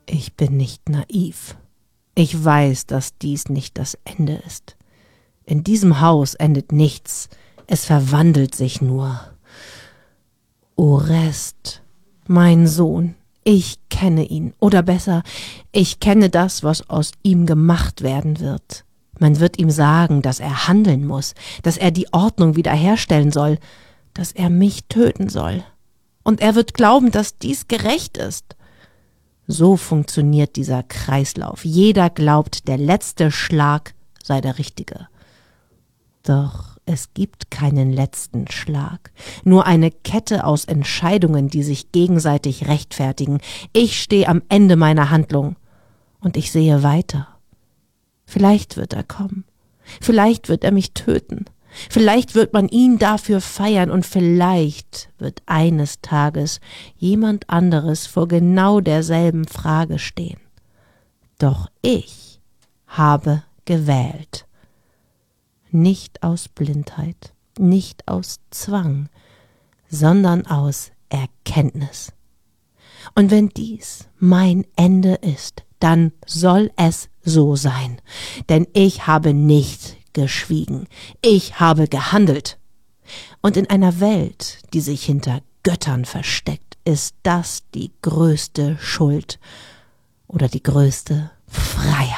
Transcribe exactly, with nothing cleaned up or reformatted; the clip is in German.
Ich bin nicht naiv. Ich weiß, dass dies nicht das Ende ist. In diesem Haus endet nichts, es verwandelt sich nur. Orest, mein Sohn, ich kenne ihn, oder besser, ich kenne das, was aus ihm gemacht werden wird. Man wird ihm sagen, dass er handeln muss, dass er die Ordnung wiederherstellen soll, dass er mich töten soll. Und er wird glauben, dass dies gerecht ist. So funktioniert dieser Kreislauf. Jeder glaubt, der letzte Schlag sei der richtige. Doch es gibt keinen letzten Schlag, nur eine Kette aus Entscheidungen, die sich gegenseitig rechtfertigen. Ich stehe am Ende meiner Handlung und ich sehe weiter. Vielleicht wird er kommen, vielleicht wird er mich töten, vielleicht wird man ihn dafür feiern und vielleicht wird eines Tages jemand anderes vor genau derselben Frage stehen. Doch ich habe gewählt. Nicht aus Blindheit, nicht aus Zwang, sondern aus Erkenntnis. Und wenn dies mein Ende ist, dann soll es so sein, denn ich habe nicht geschwiegen, ich habe gehandelt. Und in einer Welt, die sich hinter Göttern versteckt, ist das die größte Schuld oder die größte Freiheit.